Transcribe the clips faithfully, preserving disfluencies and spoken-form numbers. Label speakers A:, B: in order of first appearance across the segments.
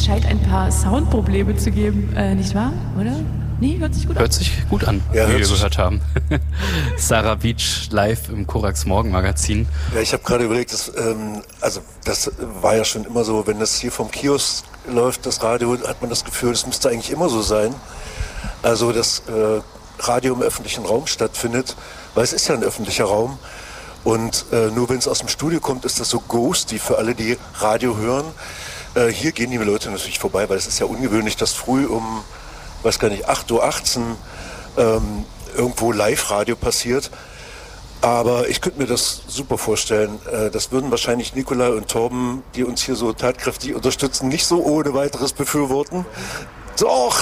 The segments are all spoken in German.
A: scheint ein paar Soundprobleme zu geben, äh, nicht wahr? Oder? Nee, hört sich gut an.
B: Hört sich gut an,
C: ja,
B: wie wir gehört haben. Sarah Beach live im Korax Morgenmagazin.
C: Ja, ich habe gerade überlegt, dass, ähm, also das war ja schon immer so, wenn das hier vom Kiosk läuft, das Radio, hat man das Gefühl, das müsste eigentlich immer so sein. Also dass äh, Radio im öffentlichen Raum stattfindet, weil es ist ja ein öffentlicher Raum. Und äh, nur wenn es aus dem Studio kommt, ist das so ghosty für alle, die Radio hören. Äh, hier gehen die Leute natürlich vorbei, weil es ist ja ungewöhnlich, dass früh um, weiß gar nicht, acht Uhr achtzehn ähm, irgendwo Live-Radio passiert. Aber ich könnte mir das super vorstellen. Äh, das würden wahrscheinlich Nikolai und Torben, die uns hier so tatkräftig unterstützen, nicht so ohne weiteres befürworten. Doch!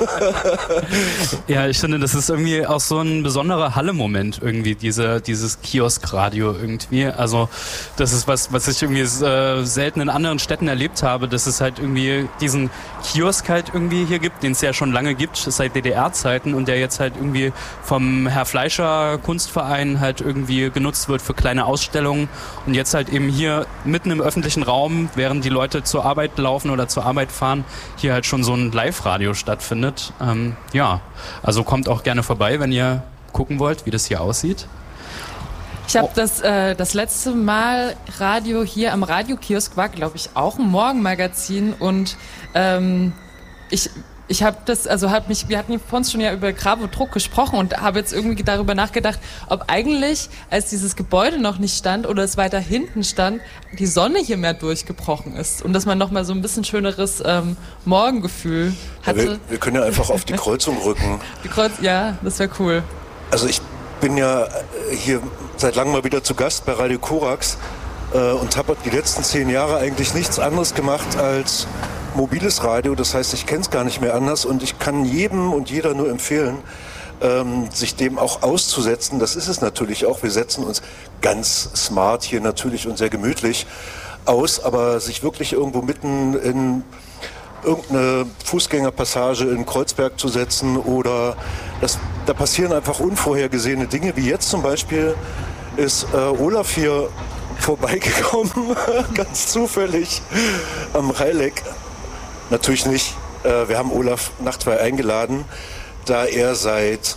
B: Ja, ich finde, das ist irgendwie auch so ein besonderer Halle-Moment irgendwie, diese, dieses Kiosk-Radio irgendwie. Also das ist was, was ich irgendwie äh, selten in anderen Städten erlebt habe, dass es halt irgendwie diesen Kiosk halt irgendwie hier gibt, den es ja schon lange gibt, seit D D R-Zeiten und der jetzt halt irgendwie vom Herr Fleischer Kunstverein halt irgendwie genutzt wird für kleine Ausstellungen und jetzt halt eben hier mitten im öffentlichen Raum, während die Leute zur Arbeit laufen oder zur Arbeit fahren, hier halt schon so ein Live Radio stattfindet. Ähm, ja, also kommt auch gerne vorbei, wenn ihr gucken wollt, wie das hier aussieht.
A: Ich habe das, äh, das letzte Mal Radio hier am Radiokiosk war, glaube ich, auch ein Morgenmagazin und ähm, ich Ich habe das, also hab mich, wir hatten vorhin schon ja über Gravodruck gesprochen und habe jetzt irgendwie darüber nachgedacht, ob eigentlich, als dieses Gebäude noch nicht stand oder es weiter hinten stand, die Sonne hier mehr durchgebrochen ist und dass man nochmal so ein bisschen schöneres ähm, Morgengefühl hatte.
C: Ja, wir, wir können ja einfach auf die Kreuzung rücken.
A: Die Kreuz, ja, das wäre cool.
C: Also ich bin ja hier seit langem mal wieder zu Gast bei Radio Korax äh, und habe die letzten zehn Jahre eigentlich nichts anderes gemacht als mobiles Radio, das heißt, ich kenne es gar nicht mehr anders und ich kann jedem und jeder nur empfehlen, ähm, sich dem auch auszusetzen. Das ist es natürlich auch. Wir setzen uns ganz smart hier natürlich und sehr gemütlich aus, aber sich wirklich irgendwo mitten in irgendeine Fußgängerpassage in Kreuzberg zu setzen oder das, da passieren einfach unvorhergesehene Dinge, wie jetzt zum Beispiel ist äh, Olaf hier vorbeigekommen, ganz zufällig am Rheileck. Natürlich nicht. Äh, wir haben Olaf Nachtwey eingeladen, da er seit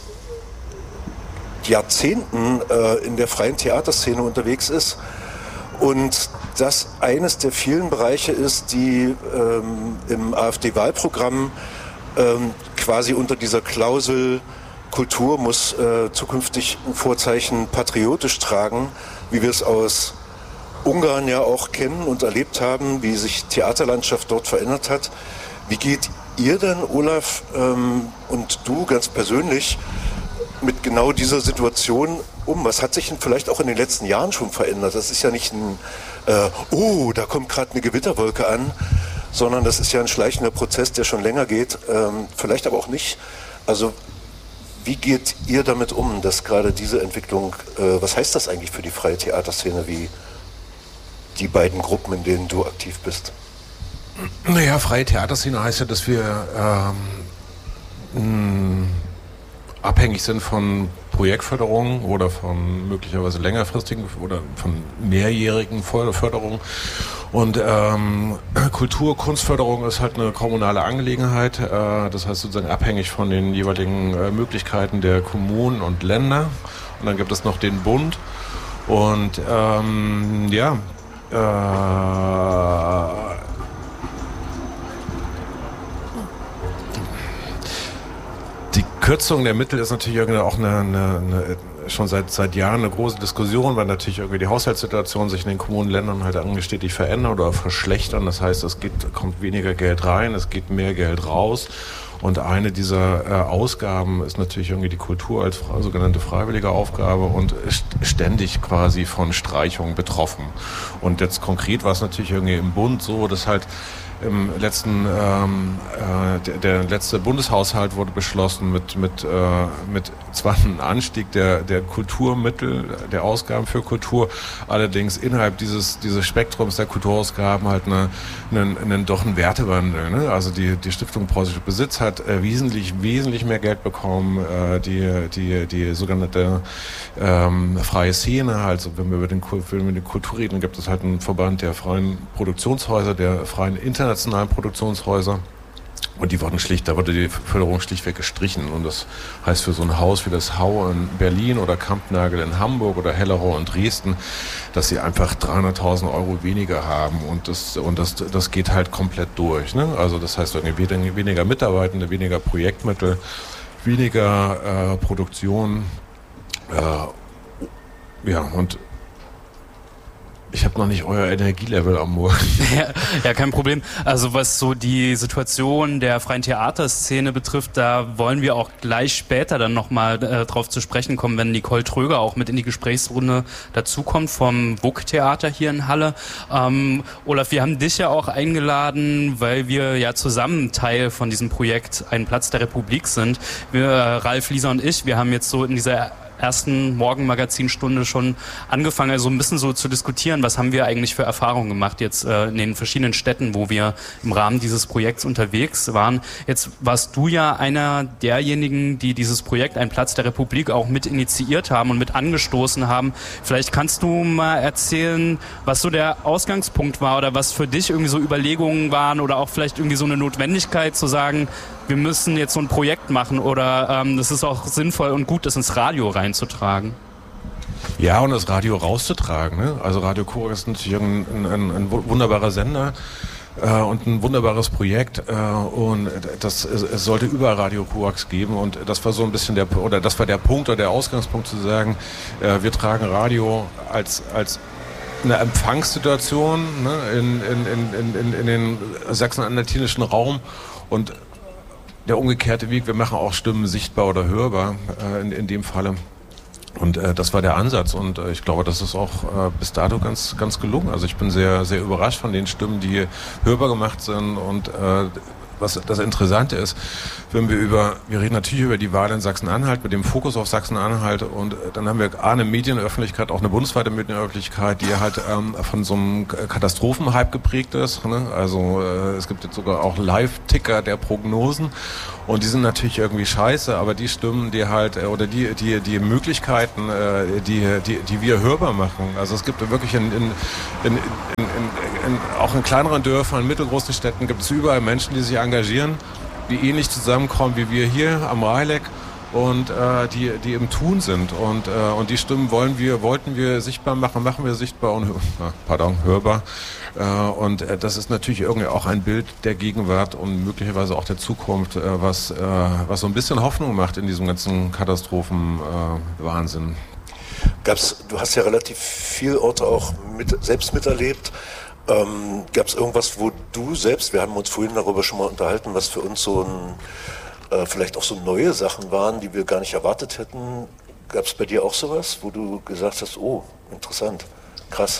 C: Jahrzehnten äh, in der freien Theaterszene unterwegs ist und das eines der vielen Bereiche ist, die ähm, im AfD-Wahlprogramm ähm, quasi unter dieser Klausel Kultur muss äh, zukünftig ein Vorzeichen patriotisch tragen, wie wir es aus Ungarn ja auch kennen und erlebt haben, wie sich Theaterlandschaft dort verändert hat. Wie geht ihr denn, Olaf, ähm, und du ganz persönlich mit genau dieser Situation um? Was hat sich denn vielleicht auch in den letzten Jahren schon verändert? Das ist ja nicht ein, äh, oh, da kommt gerade eine Gewitterwolke an, sondern das ist ja ein schleichender Prozess, der schon länger geht, ähm, vielleicht aber auch nicht. Also wie geht ihr damit um, dass gerade diese Entwicklung, äh, was heißt das eigentlich für die freie Theaterszene, wie die beiden Gruppen, in denen du aktiv bist?
D: Naja, freie Theaterszene heißt ja, dass wir ähm, mh, abhängig sind von Projektförderung oder von möglicherweise längerfristigen oder von mehrjährigen Förderungen. Und ähm, Kultur-, Kunstförderung ist halt eine kommunale Angelegenheit. Äh, das heißt sozusagen abhängig von den jeweiligen äh, Möglichkeiten der Kommunen und Länder. Und dann gibt es noch den Bund. Und ähm, ja, äh, die Kürzung der Mittel ist natürlich irgendwie auch eine, eine, eine schon seit seit Jahren eine große Diskussion, weil natürlich irgendwie die Haushaltssituation sich in den Kommunen, Ländern halt stetig verändern oder verschlechtern. Das heißt, es geht, kommt weniger Geld rein, es geht mehr Geld raus. Und eine dieser äh, Ausgaben ist natürlich irgendwie die Kultur als sogenannte freiwillige Aufgabe und ist ständig quasi von Streichungen betroffen. Und jetzt konkret war es natürlich irgendwie im Bund so, dass halt im letzten, ähm, äh, der, der letzte Bundeshaushalt wurde beschlossen mit mit äh, mit zwar einem Anstieg der der Kulturmittel, der Ausgaben für Kultur, allerdings innerhalb dieses dieses Spektrums der Kulturausgaben halt eine, einen, einen doch einen Wertewandel. Ne? Also die die Stiftung Preußischer Besitz hat äh, wesentlich wesentlich mehr Geld bekommen. Äh, die die die sogenannte ähm, freie Szene, also wenn wir über den wenn wir über die Kultur reden, gibt es halt einen Verband der freien Produktionshäuser, der freien Internet internationalen Produktionshäuser. Und die wurden schlicht, da wurde die Förderung schlichtweg gestrichen. Und das heißt für so ein Haus wie das Hau in Berlin oder Kampnagel in Hamburg oder Hellerau in Dresden, dass sie einfach dreihunderttausend Euro weniger haben. Und das, und das, das geht halt komplett durch. Ne? Also das heißt irgendwie weniger Mitarbeitende, weniger Projektmittel, weniger äh, Produktion. Äh, ja, und ich habe noch nicht euer Energielevel am Morgen.
B: Ja, ja, kein Problem. Also was so die Situation der freien Theaterszene betrifft, da wollen wir auch gleich später dann nochmal äh, drauf zu sprechen kommen, wenn Nicole Tröger auch mit in die Gesprächsrunde dazukommt vom W U K-Theater hier in Halle. Ähm, Olaf, wir haben dich ja auch eingeladen, weil wir ja zusammen Teil von diesem Projekt Ein Platz der Republik sind. Wir, äh, Ralf, Lisa und ich, wir haben jetzt so in dieser ersten Morgenmagazinstunde schon angefangen, also ein bisschen so zu diskutieren, was haben wir eigentlich für Erfahrungen gemacht jetzt äh, in den verschiedenen Städten, wo wir im Rahmen dieses Projekts unterwegs waren. Jetzt warst du ja einer derjenigen, die dieses Projekt Ein Platz der Republik auch mit initiiert haben und mit angestoßen haben. Vielleicht kannst du mal erzählen, was so der Ausgangspunkt war oder was für dich irgendwie so Überlegungen waren oder auch vielleicht irgendwie so eine Notwendigkeit zu sagen, wir müssen jetzt so ein Projekt machen oder ähm, das ist auch sinnvoll und gut, das ins Radio reinzutragen.
D: Ja, und das Radio rauszutragen. Ne? Also Radio Kurak ist natürlich ein, ein, ein wunderbarer Sender äh, und ein wunderbares Projekt äh, und das, es, es sollte überall Radio Kuraks geben und das war so ein bisschen der, oder das war der Punkt oder der Ausgangspunkt zu sagen, äh, wir tragen Radio als, als eine Empfangssituation, ne, in, in, in, in, in den sachsen-anhaltinischen Raum und der umgekehrte Weg, wir machen auch Stimmen sichtbar oder hörbar äh, in, in dem Falle. Und äh, das war der Ansatz und äh, ich glaube, das ist auch äh, bis dato ganz, ganz gelungen. Also ich bin sehr, sehr überrascht von den Stimmen, die hörbar gemacht sind und äh, was das Interessante ist, wenn wir über, wir reden natürlich über die Wahl in Sachsen-Anhalt mit dem Fokus auf Sachsen-Anhalt und dann haben wir A, eine Medienöffentlichkeit, auch eine bundesweite Medienöffentlichkeit, die halt ähm, von so einem Katastrophenhype geprägt ist. Ne? Also äh, es gibt jetzt sogar auch Live-Ticker der Prognosen und die sind natürlich irgendwie scheiße, aber die Stimmen, die halt, äh, oder die, die, die Möglichkeiten, äh, die, die, die wir hörbar machen. Also es gibt wirklich in, in, in, in, in, in auch in kleineren Dörfern, in mittelgroßen Städten gibt es überall Menschen, die sich engagieren, die ähnlich zusammenkommen wie wir hier am Rheileck und äh, die, die im Tun sind und, äh, und die Stimmen wollen wir, wollten wir sichtbar machen, machen wir sichtbar und pardon, hörbar äh, und äh, das ist natürlich irgendwie auch ein Bild der Gegenwart und möglicherweise auch der Zukunft, äh, was, äh, was so ein bisschen Hoffnung macht in diesem ganzen Katastrophenwahnsinn. Äh,
C: Gab's, du hast ja relativ viele Orte auch mit, selbst miterlebt. Ähm, gab es irgendwas, wo du selbst, wir haben uns vorhin darüber schon mal unterhalten, was für uns so ein, äh, vielleicht auch so neue Sachen waren, die wir gar nicht erwartet hätten. Gab es bei dir auch sowas, wo du gesagt hast, oh, interessant, krass?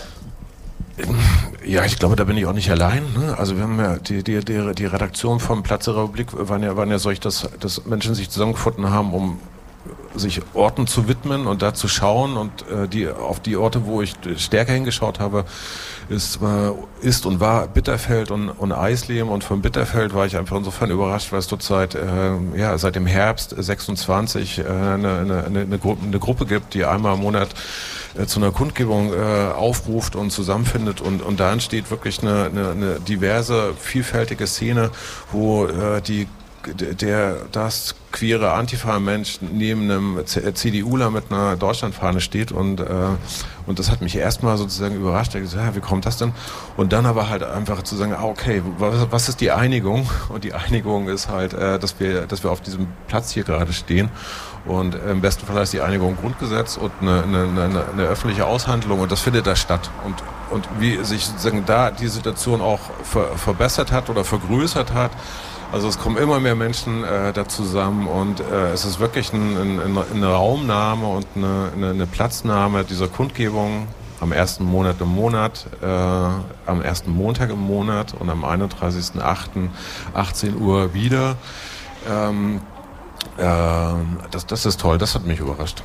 D: Ja, ich glaube, da bin ich auch nicht allein. Ne? Also wir haben ja die, die, die, die Redaktion vom Platz der Republik waren ja, waren ja solch, dass, dass Menschen sich zusammengefunden haben, um sich Orten zu widmen und da zu schauen und äh, die auf die Orte, wo ich stärker hingeschaut habe, ist, äh, ist und war Bitterfeld und, und Eisleben und von Bitterfeld war ich einfach insofern überrascht, weil es dort seit, äh, ja, seit dem Herbst sechsundzwanzig äh, eine, eine, eine, Gru- eine Gruppe gibt, die einmal im Monat äh, zu einer Kundgebung äh, aufruft und zusammenfindet und, und da entsteht wirklich eine, eine, eine diverse, vielfältige Szene, wo äh, die der das queere Antifa-Mensch neben einem CDUler mit einer Deutschlandfahne steht und äh, und das hat mich erstmal sozusagen überrascht. Ich gesagt, ja, wie kommt das denn? Und dann aber halt einfach zu sagen, ah, okay, was, was ist die Einigung? Und die Einigung ist halt, äh, dass wir dass wir auf diesem Platz hier gerade stehen und äh, im besten Fall ist die Einigung Grundgesetz und eine, eine, eine, eine öffentliche Aushandlung und das findet da statt und und wie sich sozusagen da die Situation auch ver, verbessert hat oder vergrößert hat. Also es kommen immer mehr Menschen äh, da zusammen und äh, es ist wirklich ein, ein, eine Raumnahme und eine, eine, eine Platznahme dieser Kundgebung am ersten Monat im Monat, äh, am ersten Montag im Monat und am einunddreißigsten achten achtzehn Uhr wieder. Ähm, äh, das, das ist toll, das hat mich überrascht.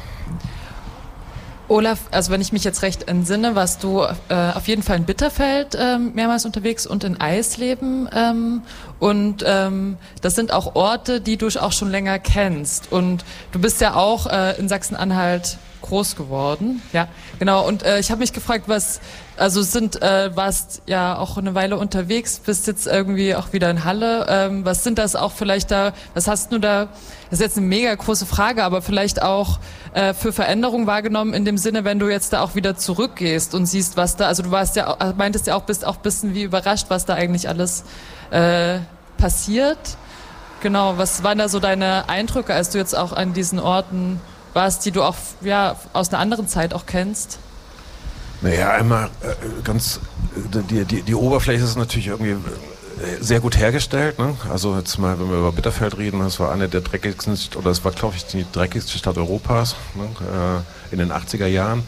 A: Olaf, also wenn ich mich jetzt recht entsinne, warst du äh, auf jeden Fall in Bitterfeld ähm, mehrmals unterwegs und in Eisleben ähm, und ähm, das sind auch Orte, die du auch schon länger kennst und du bist ja auch äh, in Sachsen-Anhalt groß geworden. Ja, genau. Und äh, ich habe mich gefragt, was, also sind, äh, warst ja auch eine Weile unterwegs, bist jetzt irgendwie auch wieder in Halle. Ähm, was sind das auch vielleicht da, was hast du da, das ist jetzt eine mega große Frage, aber vielleicht auch äh, für Veränderungen wahrgenommen in dem Sinne, wenn du jetzt da auch wieder zurückgehst und siehst, was da, also du warst ja, meintest ja auch, bist auch ein bisschen wie überrascht, was da eigentlich alles äh, passiert. Genau, was waren da so deine Eindrücke, als du jetzt auch an diesen Orten warst, die du auch ja, aus einer anderen Zeit auch kennst?
D: Naja, einmal äh, ganz, die, die, die Oberfläche ist natürlich irgendwie sehr gut hergestellt. Ne? Also jetzt mal, wenn wir über Bitterfeld reden, das war eine der dreckigsten, oder es war, glaube ich, die dreckigste Stadt Europas, ne? äh, in den achtziger Jahren.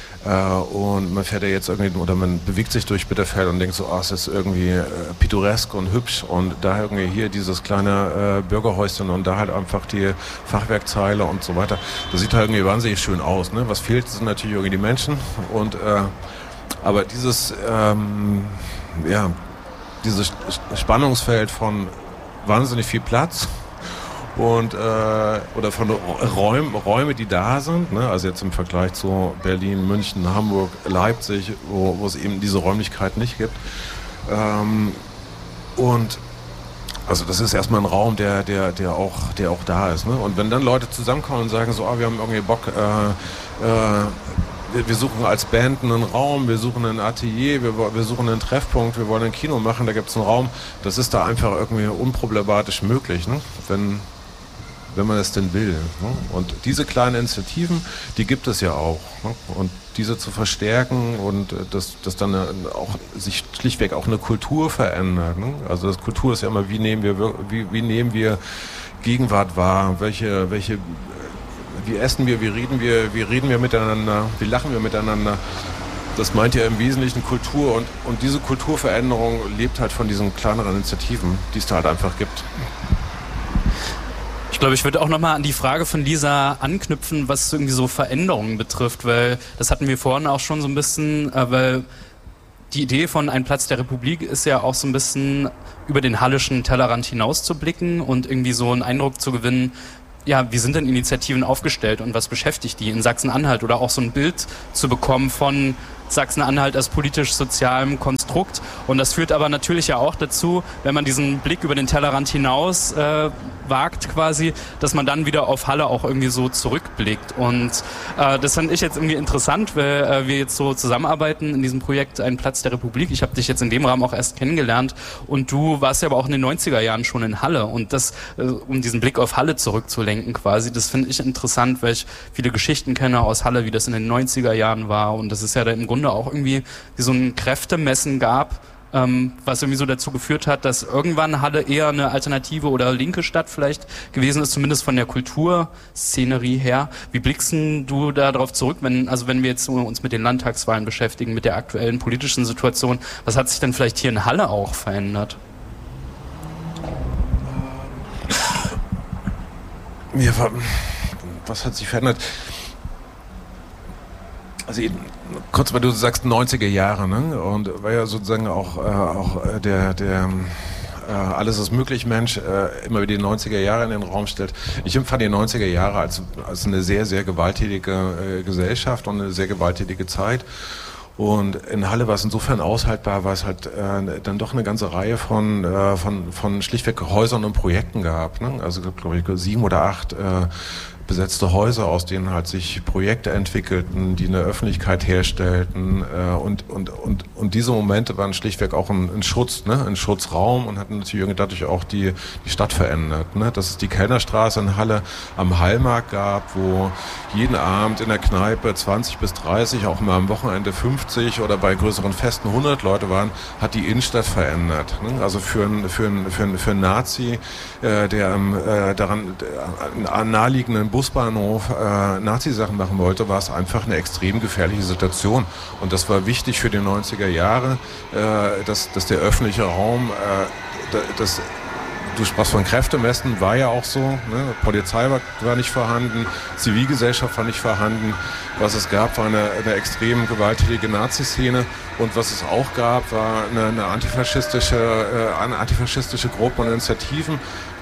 D: Und man fährt ja jetzt irgendwie, oder man bewegt sich durch Bitterfeld und denkt so, ah, es ist irgendwie äh, pittoresk und hübsch und da irgendwie hier dieses kleine äh, Bürgerhäuschen und da halt einfach die Fachwerkzeile und so weiter. Das sieht halt irgendwie wahnsinnig schön aus. Ne? Was fehlt, sind natürlich irgendwie die Menschen und äh, aber dieses ähm, ja, dieses Spannungsfeld von wahnsinnig viel Platz und äh, oder von Räumen, Räume, die da sind, ne? Also jetzt im Vergleich zu Berlin, München, Hamburg, Leipzig, wo, wo es eben diese Räumlichkeit nicht gibt. Ähm, und also das ist erstmal ein Raum, der, der, der auch, der auch da ist. Ne? Und wenn dann Leute zusammenkommen und sagen so, ah, wir haben irgendwie Bock, äh, äh, wir, wir suchen als Band einen Raum, wir suchen ein Atelier, wir, wir suchen einen Treffpunkt, wir wollen ein Kino machen, da gibt es einen Raum, das ist da einfach irgendwie unproblematisch möglich, ne? wenn wenn man es denn will. Ne? Und diese kleinen Initiativen, die gibt es ja auch. Ne? Und diese zu verstärken und dass, dass dann auch sich schlichtweg auch eine Kultur verändert. Ne? Also das Kultur ist ja immer, wie nehmen wir, wie, wie nehmen wir Gegenwart wahr, welche, welche, wie essen wir, wie reden wir, wie reden wir miteinander, wie lachen wir miteinander. Das meint ja im Wesentlichen Kultur und, und diese Kulturveränderung lebt halt von diesen kleineren Initiativen, die es da halt einfach gibt.
B: Ich glaube, ich würde auch nochmal an die Frage von Lisa anknüpfen, was irgendwie so Veränderungen betrifft, weil das hatten wir vorhin auch schon so ein bisschen, äh, weil die Idee von Ein Platz der Republik ist ja auch so ein bisschen über den hallischen Tellerrand hinaus zu blicken und irgendwie so einen Eindruck zu gewinnen, ja, wie sind denn Initiativen aufgestellt und was beschäftigt die in Sachsen-Anhalt oder auch so ein Bild zu bekommen von Sachsen-Anhalt als politisch-sozialem Konstrukt. Und das führt aber natürlich ja auch dazu, wenn man diesen Blick über den Tellerrand hinaus äh, wagt quasi, dass man dann wieder auf Halle auch irgendwie so zurückblickt. Und äh, das fand ich jetzt irgendwie interessant, weil äh, wir jetzt so zusammenarbeiten in diesem Projekt Ein Platz der Republik. Ich habe dich jetzt in dem Rahmen auch erst kennengelernt und du warst ja aber auch in den neunziger Jahren schon in Halle. Und das, äh, um diesen Blick auf Halle zurückzulenken quasi, das finde ich interessant, weil ich viele Geschichten kenne aus Halle, wie das in den neunziger Jahren war. Und das ist ja da im Grunde auch irgendwie wie so ein Kräftemessen gab, ähm, was irgendwie so dazu geführt hat, dass irgendwann Halle eher eine alternative oder linke Stadt vielleicht gewesen ist, zumindest von der Kulturszenerie her. Wie blickst du da drauf zurück, wenn, also wenn wir jetzt uns mit den Landtagswahlen beschäftigen, mit der aktuellen politischen Situation, was hat sich denn vielleicht hier in Halle auch verändert?
D: Ja, was hat sich verändert? Also eben, kurz mal, du sagst neunziger Jahre, ne? Und war ja sozusagen auch, äh, auch der, der äh, Alles ist möglich Mensch äh, immer wieder die neunziger Jahre in den Raum stellt. Ich empfand die neunziger Jahre als, als eine sehr, sehr gewalttätige äh, Gesellschaft und eine sehr gewalttätige Zeit. Und in Halle war es insofern aushaltbar, weil es halt äh, dann doch eine ganze Reihe von, äh, von, von schlichtweg Häusern und Projekten gab. Ne? Also glaube ich sieben oder acht äh, besetzte Häuser, aus denen halt sich Projekte entwickelten, die eine Öffentlichkeit herstellten äh, und, und, und, und diese Momente waren schlichtweg auch ein, ein Schutz, ne? Ein Schutzraum und hatten natürlich dadurch auch die, die Stadt verändert. Ne? Dass es die Kellnerstraße in Halle am Hallmarkt gab, wo jeden Abend in der Kneipe zwanzig bis dreißig, auch mal am Wochenende fünfzig oder bei größeren Festen hundert Leute waren, hat die Innenstadt verändert. Ne? Also für einen für ein, für ein, für ein Nazi, äh, der äh, daran der, an naheliegenden Busbahnhof äh, Nazi-Sachen machen wollte, war es einfach eine extrem gefährliche Situation. Und das war wichtig für die neunziger Jahre, äh, dass, dass der öffentliche Raum, äh, das, du sprachst von Kräftemessen, war ja auch so. Ne? Polizei war, war nicht vorhanden, Zivilgesellschaft war nicht vorhanden. Was es gab, war eine, eine extrem gewalttätige Nazi-Szene. Und was es auch gab, war eine, eine antifaschistische, äh, eine antifaschistische Gruppe und Initiativen,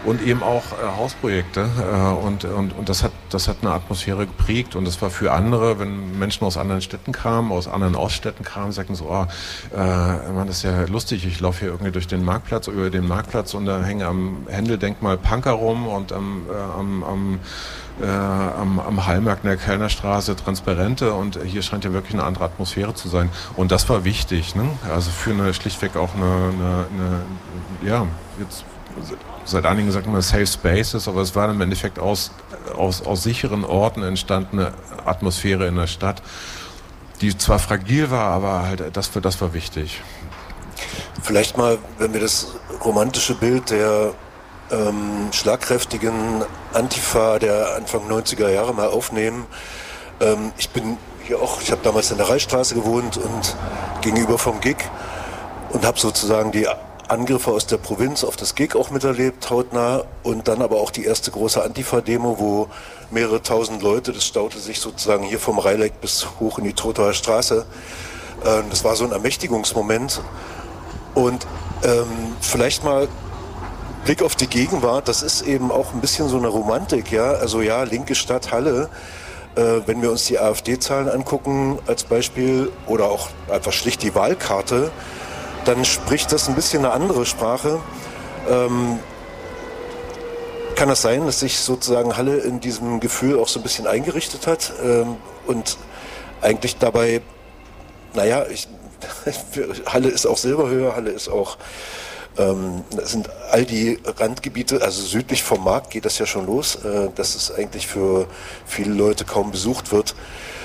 D: und eben auch äh, Hausprojekte äh, und, und, und das hat, das hat eine Atmosphäre geprägt und das war für andere, wenn Menschen aus anderen Städten kamen, aus anderen Oststädten kamen, sagten so, oh, äh, man, das ist ja lustig, ich laufe hier irgendwie durch den Marktplatz, über den Marktplatz und da hängen am Händeldenkmal Punker rum und am, äh, am, am Äh, am, am Hallmarkt in der Kellnerstraße Transparente und hier scheint ja wirklich eine andere Atmosphäre zu sein. Und das war wichtig, ne? Also für eine schlichtweg auch eine, eine, eine ja, jetzt seit einigen sagt man Safe Spaces, aber es war im Endeffekt aus, aus, aus sicheren Orten entstandene Atmosphäre in der Stadt, die zwar fragil war, aber halt das, das war wichtig.
C: Vielleicht mal, wenn wir das romantische Bild der ähm, schlagkräftigen Antifa der Anfang neunziger Jahre mal aufnehmen. Ähm, ich bin hier auch, ich habe damals in der Reichsstraße gewohnt und gegenüber vom Gig und habe sozusagen die Angriffe aus der Provinz auf das Gig auch miterlebt, hautnah, und dann aber auch die erste große Antifa-Demo, wo mehrere tausend Leute, das staute sich sozusagen hier vom Reileck bis hoch in die Trottower Straße. Ähm, das war so ein Ermächtigungsmoment und ähm, vielleicht mal Blick auf die Gegenwart, das ist eben auch ein bisschen so eine Romantik, ja, also ja, linke Stadt Halle, äh, wenn wir uns die AfD-Zahlen angucken als Beispiel oder auch einfach schlicht die Wahlkarte, dann spricht das ein bisschen eine andere Sprache. Ähm, kann es sein, dass sich sozusagen Halle in diesem Gefühl auch so ein bisschen eingerichtet hat ähm, und eigentlich dabei, naja, ich, Halle ist auch Silberhöhe, Halle ist auch Ähm, das sind all die Randgebiete, also südlich vom Markt geht das ja schon los, äh, dass es eigentlich für viele Leute kaum besucht wird.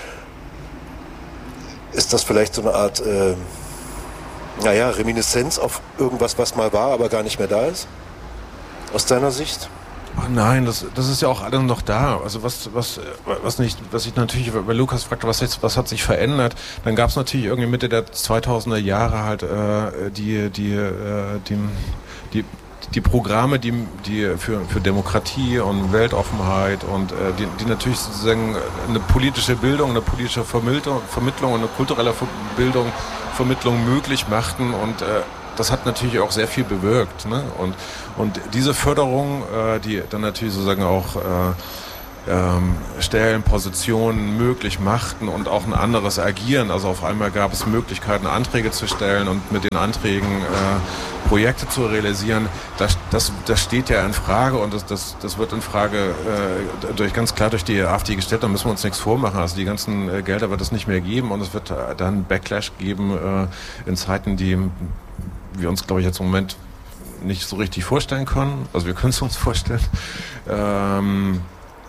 C: Ist das vielleicht so eine Art, äh, naja, Reminiszenz auf irgendwas, was mal war, aber gar nicht mehr da ist? Aus deiner Sicht?
D: Ach nein, das, das ist ja auch alles noch da. Also was, was, was nicht, was ich natürlich bei Lukas fragte, was jetzt, was hat sich verändert? Dann gab es natürlich irgendwie Mitte der zweitausender Jahre halt äh, die, die, äh, die, die, die Programme, die, die für, für Demokratie und Weltoffenheit und äh, die, die natürlich sozusagen eine politische Bildung, eine politische Vermittlung, Vermittlung und eine kulturelle Bildung, Vermittlung möglich machten und äh, das hat natürlich auch sehr viel bewirkt, ne? Und, und diese Förderung, äh, die dann natürlich sozusagen auch äh, ähm, Stellen, Positionen möglich machten und auch ein anderes Agieren. Also auf einmal gab es Möglichkeiten, Anträge zu stellen und mit den Anträgen äh, Projekte zu realisieren. Das, das, das steht ja in Frage und das, das, das wird in Frage äh, durch, ganz klar durch die AfD gestellt. Da müssen wir uns nichts vormachen. Also die ganzen äh, Gelder wird es nicht mehr geben und es wird äh, dann Backlash geben äh, in Zeiten, die wir uns, glaube ich, jetzt im Moment nicht so richtig vorstellen können. Also wir können es uns vorstellen. Ähm,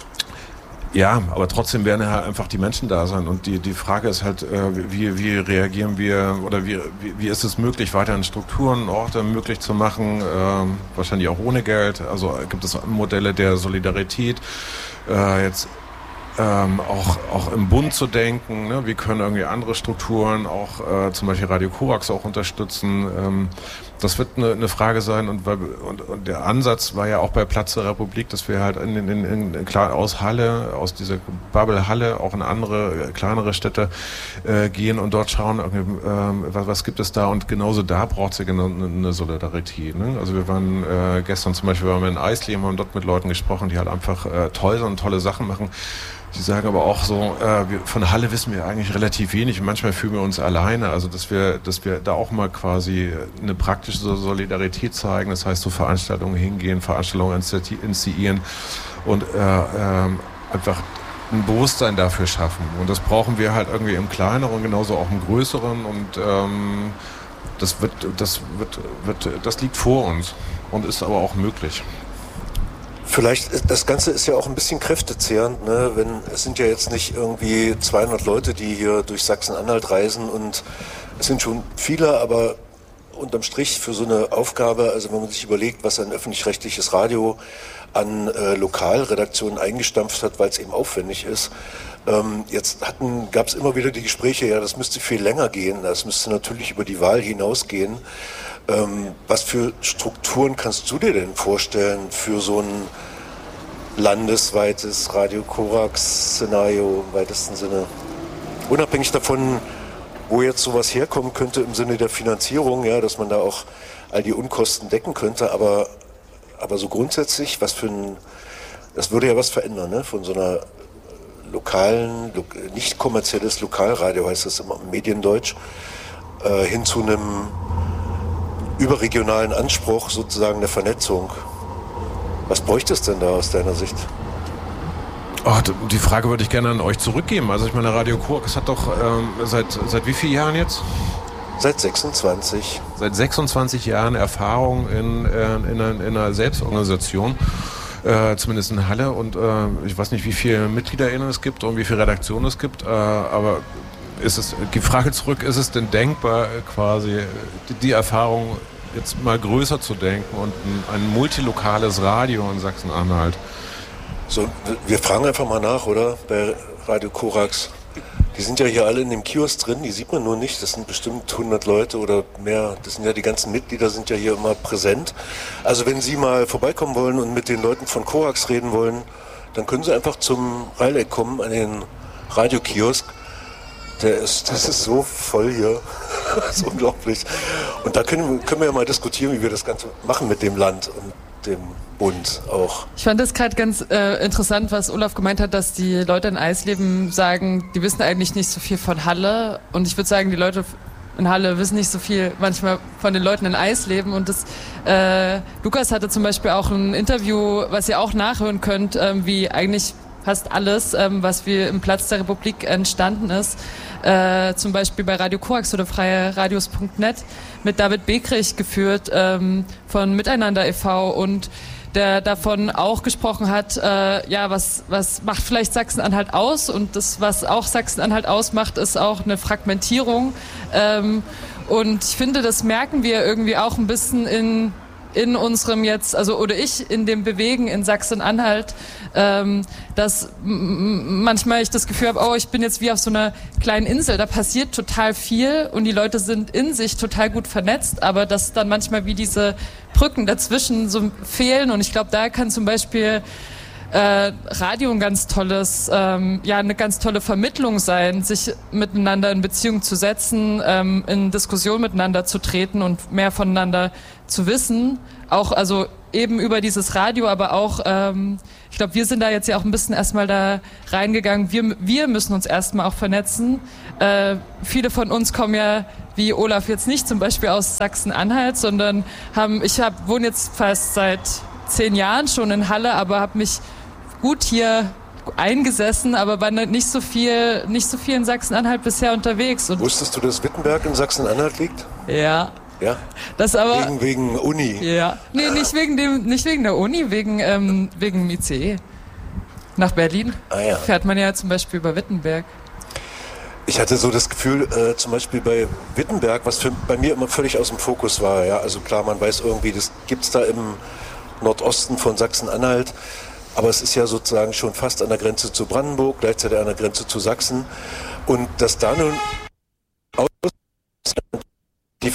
D: ja, aber trotzdem werden ja einfach die Menschen da sein. Und die, die Frage ist halt, äh, wie, wie reagieren wir oder wie, wie, wie ist es möglich, weiterhin Strukturen, Orte möglich zu machen, ähm, wahrscheinlich auch ohne Geld. Also gibt es Modelle der Solidarität. Äh, jetzt Ähm, auch, auch im Bund zu denken, ne? Wie können irgendwie andere Strukturen, auch äh, zum Beispiel Radio Korax auch unterstützen. Ähm, das wird eine, eine Frage sein und, und, und der Ansatz war ja auch bei Platz der Republik, dass wir halt in, in, in, in, klar aus Halle, aus dieser Bubble Halle auch in andere, kleinere Städte äh, gehen und dort schauen, äh, was, was gibt es da, und genauso da braucht es ja genau eine Solidarität. Ne? Also wir waren äh, gestern zum Beispiel waren wir in Eisleben, haben dort mit Leuten gesprochen, die halt einfach äh, toll sind und tolle Sachen machen. Die sagen aber auch so, äh, wir, von Halle wissen wir eigentlich relativ wenig und manchmal fühlen wir uns alleine. Also dass wir, dass wir da auch mal quasi eine praktische Solidarität zeigen. Das heißt, so Veranstaltungen hingehen, Veranstaltungen initiieren und äh, äh, einfach ein Bewusstsein dafür schaffen. Und das brauchen wir halt irgendwie im Kleineren, genauso auch im Größeren. Und ähm, das wird, das wird, wird, das liegt vor uns und ist aber auch möglich.
C: Vielleicht, das Ganze ist ja auch ein bisschen kräftezehrend, ne? Wenn, es sind ja jetzt nicht irgendwie zweihundert Leute, die hier durch Sachsen-Anhalt reisen, und es sind schon viele, aber unterm Strich für so eine Aufgabe, also wenn man sich überlegt, was ein öffentlich-rechtliches Radio an äh, Lokalredaktionen eingestampft hat, weil es eben aufwendig ist. Ähm, jetzt hatten, gab es immer wieder die Gespräche, ja, das müsste viel länger gehen, das müsste natürlich über die Wahl hinausgehen. Ähm, was für Strukturen kannst du dir denn vorstellen für so ein landesweites Radio Korax-Szenario im weitesten Sinne? Unabhängig davon, wo jetzt sowas herkommen könnte im Sinne der Finanzierung, ja, dass man da auch all die Unkosten decken könnte, aber aber so grundsätzlich, was für ein, das würde ja was verändern, ne? Von so einer lokalen, lo, nicht kommerzielles Lokalradio, heißt das immer im Mediendeutsch, äh, hin zu einem überregionalen Anspruch sozusagen der Vernetzung. Was bräuchte es denn da aus deiner Sicht?
D: Oh, die Frage würde ich gerne an euch zurückgeben. Also ich meine, Radio Korax hat doch ähm, seit, seit wie vielen Jahren jetzt?
C: Seit sechsundzwanzig.
D: Seit sechsundzwanzig Jahren Erfahrung in, äh, in, einer, in einer Selbstorganisation, äh, zumindest in Halle. Und äh, ich weiß nicht, wie viele MitgliederInnen es gibt und wie viele Redaktionen es gibt, äh, aber ist es, die Frage zurück, ist es denn denkbar, quasi die, die Erfahrung jetzt mal größer zu denken und ein, ein multilokales Radio in Sachsen-Anhalt?
C: So, wir fragen einfach mal nach, oder? Bei Radio Korax. Die sind ja hier alle in dem Kiosk drin, die sieht man nur nicht. Das sind bestimmt hundert Leute oder mehr. Das sind ja die ganzen Mitglieder, sind ja hier immer präsent. Also wenn Sie mal vorbeikommen wollen und mit den Leuten von Korax reden wollen, dann können Sie einfach zum Rheineck kommen, an den Radiokiosk. Der ist, das ist so voll hier. Das ist unglaublich. Und da können, können wir ja mal diskutieren, wie wir das Ganze machen mit dem Land und dem Bund auch.
A: Ich fand das gerade ganz äh, interessant, was Olaf gemeint hat, dass die Leute in Eisleben sagen, die wissen eigentlich nicht so viel von Halle. Und ich würde sagen, die Leute in Halle wissen nicht so viel manchmal von den Leuten in Eisleben. Und das, äh, Lukas hatte zum Beispiel auch ein Interview, was ihr auch nachhören könnt, ähm, wie eigentlich fast alles, ähm, was wir im Platz der Republik entstanden ist. Äh, zum Beispiel bei Radio Korax oder freie radios punkt net mit David Bekrich geführt ähm, von Miteinander e V und der davon auch gesprochen hat, äh, ja, was, was macht vielleicht Sachsen-Anhalt aus, und das, was auch Sachsen-Anhalt ausmacht, ist auch eine Fragmentierung. Ähm, und ich finde, das merken wir irgendwie auch ein bisschen in in unserem jetzt, also oder ich in dem Bewegen in Sachsen-Anhalt, ähm, dass m- manchmal ich das Gefühl habe, oh, ich bin jetzt wie auf so einer kleinen Insel, da passiert total viel und die Leute sind in sich total gut vernetzt, aber dass dann manchmal wie diese Brücken dazwischen so fehlen, und ich glaube, da kann zum Beispiel Äh, Radio ein ganz tolles, ähm, ja, eine ganz tolle Vermittlung sein, sich miteinander in Beziehung zu setzen, ähm, in Diskussion miteinander zu treten und mehr voneinander zu wissen. Auch, also eben über dieses Radio, aber auch, ähm, ich glaube, wir sind da jetzt ja auch ein bisschen erstmal da reingegangen. Wir, wir müssen uns erstmal auch vernetzen. Äh, viele von uns kommen ja, wie Olaf jetzt nicht zum Beispiel aus Sachsen-Anhalt, sondern haben, ich hab, wohne jetzt fast seit zehn Jahren schon in Halle, aber habe mich gut hier eingesessen, aber war nicht so viel, nicht so viel in Sachsen-Anhalt bisher unterwegs. Und
C: wusstest du, dass Wittenberg in Sachsen-Anhalt liegt?
A: Ja.
C: Ja?
A: Das aber,
C: wegen, wegen Uni?
A: Ja. Nee, nicht wegen, dem, nicht wegen der Uni, wegen, ähm, wegen dem I C E. Nach Berlin
C: ah, ja.
A: fährt man ja zum Beispiel über Wittenberg.
C: Ich hatte so das Gefühl, äh, zum Beispiel bei Wittenberg, was für, bei mir immer völlig aus dem Fokus war. Ja? Also klar, man weiß irgendwie, das gibt es da im Nordosten von Sachsen-Anhalt. Aber es ist ja sozusagen schon fast an der Grenze zu Brandenburg, gleichzeitig an der Grenze zu Sachsen. Und dass da nun die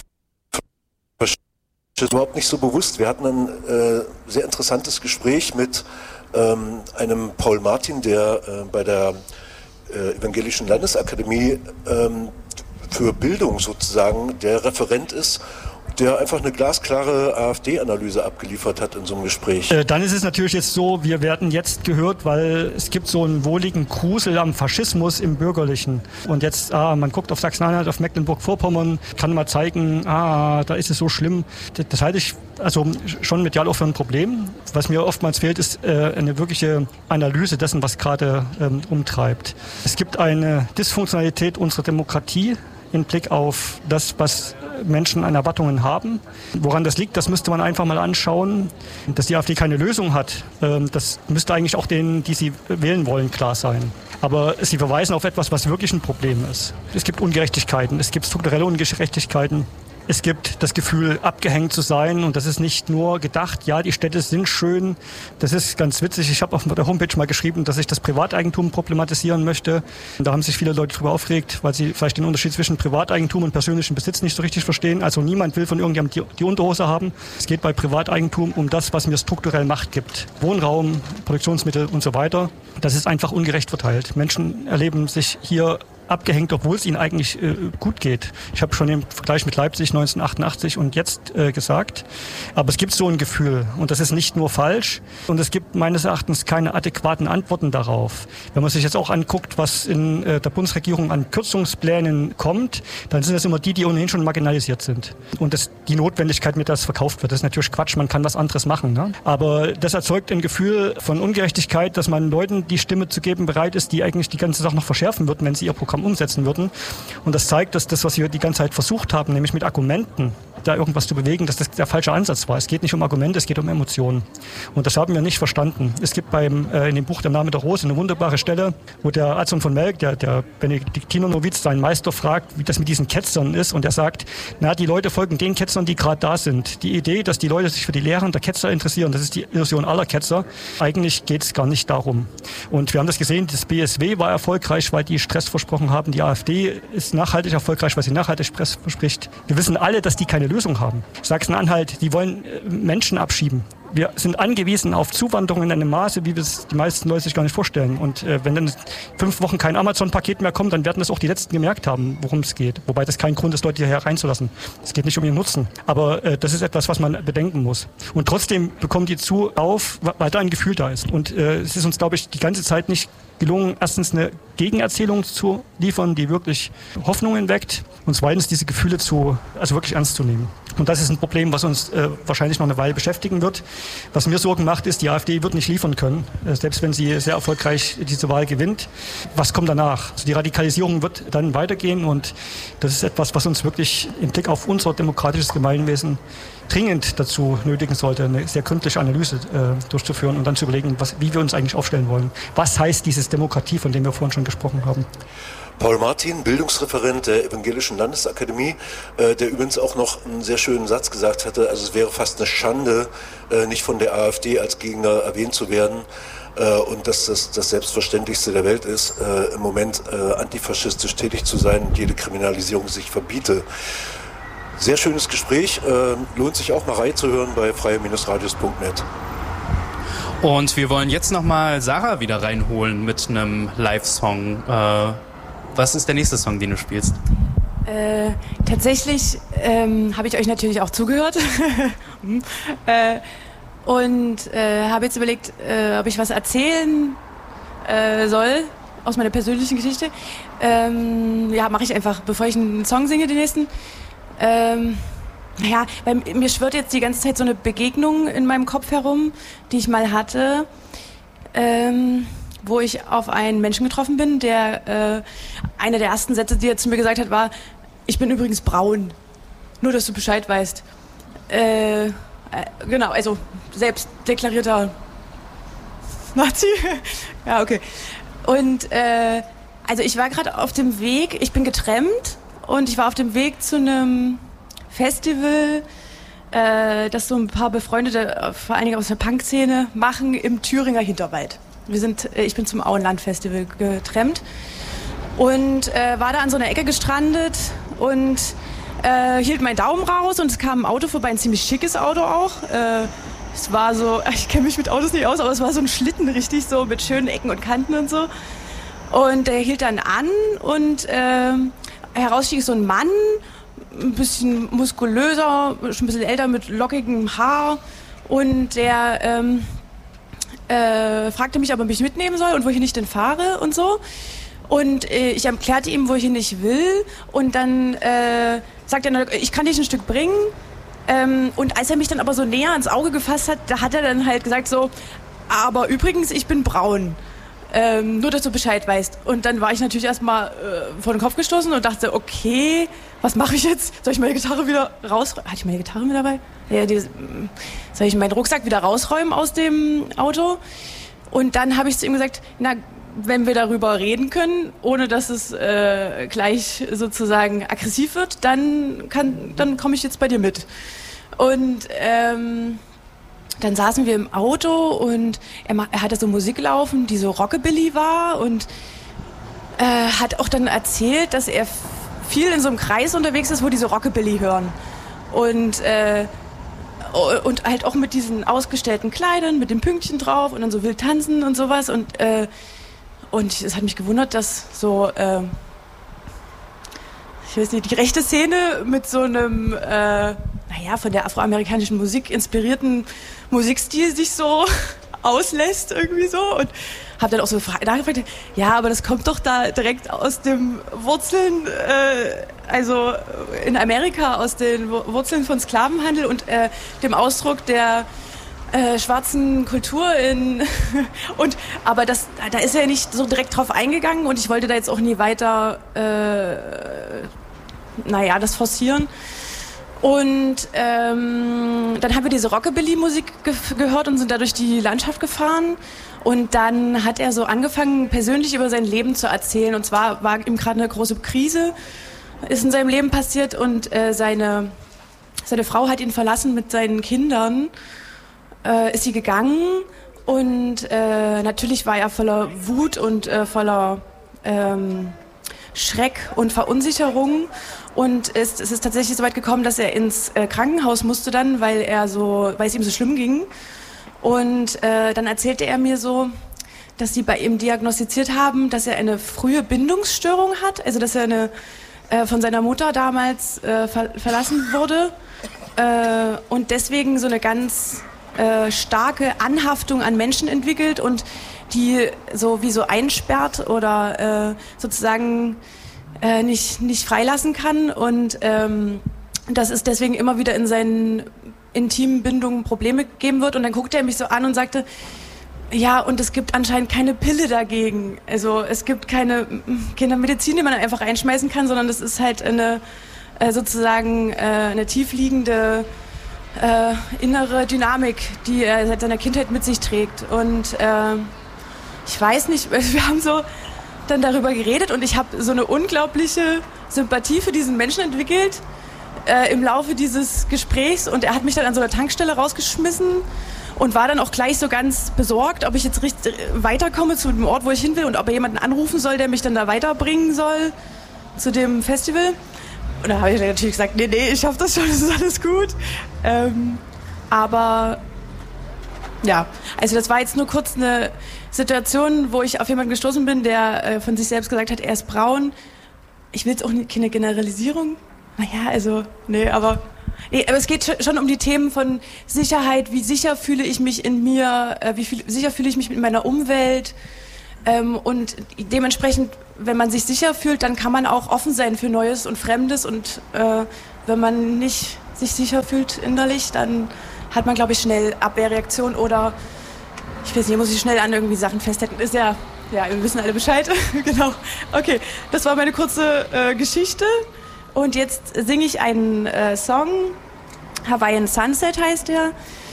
C: ist überhaupt nicht so bewusst. Wir hatten ein äh, sehr interessantes Gespräch mit ähm, einem Paul Martin, der äh, bei der äh, Evangelischen Landesakademie ähm, für Bildung sozusagen der Referent ist, der einfach eine glasklare AfD-Analyse abgeliefert hat in so einem Gespräch.
E: Äh, dann ist es natürlich jetzt so, wir werden jetzt gehört, weil es gibt so einen wohligen Grusel am Faschismus im Bürgerlichen. Und jetzt, ah, man guckt auf Sachsen-Anhalt, auf Mecklenburg-Vorpommern, kann mal zeigen, ah, da ist es so schlimm. Das, das halte ich also schon medial auch für ein Problem. Was mir oftmals fehlt, ist äh, eine wirkliche Analyse dessen, was gerade ähm, umtreibt. Es gibt eine Dysfunktionalität unserer Demokratie im Blick auf das, was Menschen an Erwartungen haben. Woran das liegt, das müsste man einfach mal anschauen. Dass die AfD keine Lösung hat, das müsste eigentlich auch denen, die sie wählen wollen, klar sein. Aber sie verweisen auf etwas, was wirklich ein Problem ist. Es gibt Ungerechtigkeiten, es gibt strukturelle Ungerechtigkeiten. Es gibt das Gefühl, abgehängt zu sein, und das ist nicht nur gedacht, ja, die Städte sind schön. Das ist ganz witzig. Ich habe auf der Homepage mal geschrieben, dass ich das Privateigentum problematisieren möchte. Und da haben sich viele Leute darüber aufgeregt, weil sie vielleicht den Unterschied zwischen Privateigentum und persönlichem Besitz nicht so richtig verstehen. Also niemand will von irgendjemandem die, die Unterhose haben. Es geht bei Privateigentum um das, was mir strukturell Macht gibt. Wohnraum, Produktionsmittel und so weiter. Das ist einfach ungerecht verteilt. Menschen erleben sich hier abgehängt, obwohl es ihnen eigentlich äh, gut geht. Ich habe schon im Vergleich mit Leipzig neunzehnhundertachtundachtzig und jetzt äh, gesagt, aber es gibt so ein Gefühl und das ist nicht nur falsch und es gibt meines Erachtens keine adäquaten Antworten darauf. Wenn man sich jetzt auch anguckt, was in äh, der Bundesregierung an Kürzungsplänen kommt, dann sind das immer die, die ohnehin schon marginalisiert sind. Und das, die Notwendigkeit, mit der das verkauft wird, das ist natürlich Quatsch, man kann was anderes machen. Ne? Aber das erzeugt ein Gefühl von Ungerechtigkeit, dass man Leuten die Stimme zu geben bereit ist, die eigentlich die ganze Sache noch verschärfen würden, wenn sie ihr Programm umsetzen würden. Und das zeigt, dass das, was wir die ganze Zeit versucht haben, nämlich mit Argumenten da irgendwas zu bewegen, dass das der falsche Ansatz war. Es geht nicht um Argumente, es geht um Emotionen. Und das haben wir nicht verstanden. Es gibt beim, äh, in dem Buch Der Name der Rose eine wunderbare Stelle, wo der Adson von Melk, der, der Benediktiner-Noviz, seinen Meister fragt, wie das mit diesen Ketzern ist. Und er sagt, na, die Leute folgen den Ketzern, die gerade da sind. Die Idee, dass die Leute sich für die Lehren der Ketzer interessieren, das ist die Illusion aller Ketzer. Eigentlich geht es gar nicht darum. Und wir haben das gesehen, das B S W war erfolgreich, weil die Stress versprochen haben. Die AfD ist nachhaltig erfolgreich, weil sie nachhaltig Stress verspricht. Wir wissen alle, dass die keine Lösung haben. Sachsen-Anhalt, die wollen Menschen abschieben. Wir sind angewiesen auf Zuwanderung in einem Maße, wie wir es die meisten Leute sich gar nicht vorstellen. Und äh, wenn dann fünf Wochen kein Amazon-Paket mehr kommt, dann werden das auch die Letzten gemerkt haben, worum es geht. Wobei das kein Grund ist, Leute hierher reinzulassen. Es geht nicht um ihren Nutzen. Aber äh, das ist etwas, was man bedenken muss. Und trotzdem bekommen die zu auf, weil da ein Gefühl da ist. Und äh, es ist uns, glaube ich, die ganze Zeit nicht gelungen, erstens eine Gegenerzählung zu liefern, die wirklich Hoffnungen weckt und zweitens diese Gefühle zu, also wirklich ernst zu nehmen. Und das ist ein Problem, was uns äh, wahrscheinlich noch eine Weile beschäftigen wird. Was mir Sorgen macht, ist, die AfD wird nicht liefern können, äh, selbst wenn sie sehr erfolgreich diese Wahl gewinnt. Was kommt danach? Also die Radikalisierung wird dann weitergehen und das ist etwas, was uns wirklich im Blick auf unser demokratisches Gemeinwesen dringend dazu nötigen sollte, eine sehr gründliche Analyse äh, durchzuführen und dann zu überlegen, was, wie wir uns eigentlich aufstellen wollen. Was heißt dieses Demokratie, von dem wir vorhin schon gesprochen haben?
C: Paul Martin, Bildungsreferent der Evangelischen Landesakademie, äh, der übrigens auch noch einen sehr schönen Satz gesagt hatte, also es wäre fast eine Schande, äh, nicht von der AfD als Gegner erwähnt zu werden äh, und dass das das Selbstverständlichste der Welt ist, äh, im Moment äh, antifaschistisch tätig zu sein und jede Kriminalisierung sich verbiete. Sehr schönes Gespräch, äh, lohnt sich auch mal reinzuhören bei freie Radios punkt net.
B: Und wir wollen jetzt nochmal Sarah wieder reinholen mit einem Live-Song. Äh, was ist der nächste Song, den du spielst?
F: Äh, tatsächlich ähm, habe ich euch natürlich auch zugehört äh, und äh, habe jetzt überlegt, äh, ob ich was erzählen äh, soll aus meiner persönlichen Geschichte. Ähm, ja, mache ich einfach, bevor ich einen Song singe, den nächsten. Ähm, naja, weil mir schwirrt jetzt die ganze Zeit so eine Begegnung in meinem Kopf herum, die ich mal hatte, ähm, wo ich auf einen Menschen getroffen bin, der, äh, einer der ersten Sätze, die er zu mir gesagt hat, war, ich bin übrigens braun, nur dass du Bescheid weißt. Äh, äh, genau, also selbst deklarierter Nazi. Ja, okay. Und äh, also ich war gerade auf dem Weg, ich bin getrennt und ich war auf dem Weg zu einem Festival, äh, das so ein paar befreundete, vor allen Dingen aus der Punk-Szene, machen im Thüringer Hinterwald. Wir sind, äh, ich bin zum Auenland-Festival getrennt und äh, war da an so einer Ecke gestrandet und äh, hielt meinen Daumen raus und es kam ein Auto vorbei, ein ziemlich schickes Auto auch. Äh, es war so, ich kenne mich mit Autos nicht aus, aber es war so ein Schlitten richtig so mit schönen Ecken und Kanten und so. Und er hielt dann an und äh, heraus stieg so ein Mann, ein bisschen muskulöser, schon ein bisschen älter mit lockigem Haar und der ähm, äh, fragte mich, ob er mich mitnehmen soll und wohin ich denn fahre und so. Und äh, ich erklärte ihm, wohin ich will und dann äh, sagte er, ich kann dich ein Stück bringen. Ähm, und als er mich dann aber so näher ans Auge gefasst hat, da hat er dann halt gesagt so, aber übrigens, ich bin braun. Ähm, nur, dass du Bescheid weißt. Und dann war ich natürlich erstmal äh, vor den Kopf gestoßen und dachte, okay, was mache ich jetzt? Soll ich meine Gitarre wieder rausräumen? Hatte ich meine Gitarre mit dabei? Ja, dieses, soll ich meinen Rucksack wieder rausräumen aus dem Auto? Und dann habe ich zu ihm gesagt, na, wenn wir darüber reden können, ohne dass es äh, gleich sozusagen aggressiv wird, dann, kann, dann komme ich jetzt bei dir mit. Und ähm, dann saßen wir im Auto und er, er hatte so Musik laufen, die so Rockabilly war und äh, hat auch dann erzählt, dass er viel in so einem Kreis unterwegs ist, wo die so Rockabilly hören. Und, äh, und halt auch mit diesen ausgestellten Kleidern, mit den Pünktchen drauf und dann so wild tanzen und sowas. Und, äh, und es hat mich gewundert, dass so äh, ich weiß nicht, die rechte Szene mit so einem, äh, naja, von der afroamerikanischen Musik inspirierten Musikstil sich so auslässt irgendwie so und habe dann auch so nachgefragt, ja, aber das kommt doch da direkt aus den Wurzeln, äh, also in Amerika aus den Wurzeln von Sklavenhandel und äh, dem Ausdruck der äh, schwarzen Kultur in und aber das, da ist er nicht so direkt drauf eingegangen und ich wollte da jetzt auch nie weiter, äh, naja, das forcieren. Und ähm, dann haben wir diese Rockabilly-Musik ge- gehört und sind da durch die Landschaft gefahren. Und dann hat er so angefangen, persönlich über sein Leben zu erzählen. Und zwar war ihm gerade eine große Krise, ist in seinem Leben passiert und äh, seine, seine Frau hat ihn verlassen mit seinen Kindern, äh, ist sie gegangen. Und äh, natürlich war er voller Wut und äh, voller ähm, Schreck und Verunsicherung. Und es, es ist tatsächlich so weit gekommen, dass er ins äh, Krankenhaus musste dann, weil er so, weil es ihm so schlimm ging. Und äh, dann erzählte er mir so, dass sie bei ihm diagnostiziert haben, dass er eine frühe Bindungsstörung hat, also dass er eine, äh, von seiner Mutter damals äh, ver- verlassen wurde äh, und deswegen so eine ganz äh, starke Anhaftung an Menschen entwickelt und die so wie so einsperrt oder äh, sozusagen äh, nicht, nicht freilassen kann und ähm, dass es deswegen immer wieder in seinen intimen Bindungen Probleme geben wird. Und dann guckte er mich so an und sagte, ja, und es gibt anscheinend keine Pille dagegen. Also es gibt keine, keine Medizin, die man einfach reinschmeißen kann, sondern das ist halt eine äh, sozusagen äh, eine tiefliegende äh, innere Dynamik, die er seit seiner Kindheit mit sich trägt. Und äh, ich weiß nicht, wir haben so dann darüber geredet und ich habe so eine unglaubliche Sympathie für diesen Menschen entwickelt äh, im Laufe dieses Gesprächs und er hat mich dann an so einer Tankstelle rausgeschmissen und war dann auch gleich so ganz besorgt, ob ich jetzt richtig weiterkomme zu dem Ort, wo ich hin will und ob er jemanden anrufen soll, der mich dann da weiterbringen soll zu dem Festival. Und da habe ich natürlich gesagt, nee, nee, ich schaff das schon, das ist alles gut. Ähm, aber ja, also das war jetzt nur kurz eine Situation, wo ich auf jemanden gestoßen bin, der äh, von sich selbst gesagt hat, er ist braun. Ich will jetzt auch nicht, keine Generalisierung. Naja, also, nee, aber, nee, aber es geht schon um die Themen von Sicherheit. Wie sicher fühle ich mich in mir? Äh, wie viel, sicher fühle ich mich mit meiner Umwelt? Ähm, und dementsprechend, wenn man sich sicher fühlt, dann kann man auch offen sein für Neues und Fremdes. Und äh, wenn man nicht sich sicher fühlt innerlich, dann hat man, glaube ich, schnell Abwehrreaktion oder ich weiß nicht, muss ich schnell an irgendwie Sachen festhalten. Ist ja, ja, wir wissen alle Bescheid. Genau. Okay, das war meine kurze äh, Geschichte. Und jetzt singe ich einen äh, Song. Hawaiian Sunset heißt der.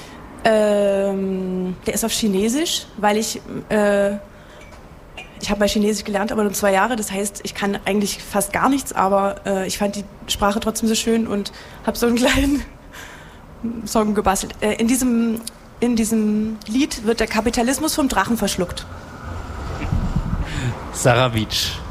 F: Ähm, der ist auf Chinesisch, weil ich, äh, ich habe mal Chinesisch gelernt, aber nur zwei Jahre. Das heißt, ich kann eigentlich fast gar nichts, aber äh, ich fand die Sprache trotzdem so schön und habe so einen kleinen Song gebastelt. Äh, in diesem In diesem Lied wird der Kapitalismus vom Drachen verschluckt.
B: Sarah Wietsch.